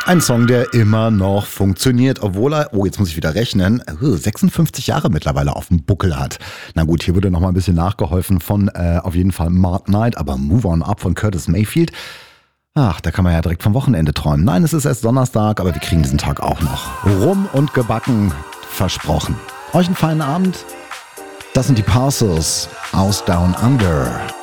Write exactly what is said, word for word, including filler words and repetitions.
Ein Song, der immer noch funktioniert, obwohl er, oh, jetzt muss ich wieder rechnen, sechsundfünfzig Jahre mittlerweile auf dem Buckel hat. Na gut, hier wurde noch mal ein bisschen nachgeholfen von äh, auf jeden Fall Mark Knight, aber Move On Up von Curtis Mayfield. Ach, da kann man ja direkt vom Wochenende träumen. Nein, es ist erst Donnerstag, aber wir kriegen diesen Tag auch noch. Rum und gebacken, versprochen. Euch einen feinen Abend. Das sind die Parcels aus Down Under.